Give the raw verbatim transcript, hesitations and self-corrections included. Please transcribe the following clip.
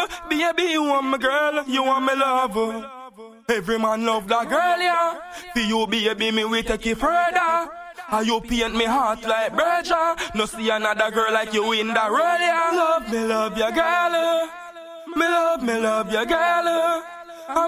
Baby, you want my girl, you want me love. Every man love that girl, yeah. For you, baby, me we take it further. How you paint me heart like Berger. No see another girl like you in that role, yeah. Love me, love your girl. Me love, me love your girl.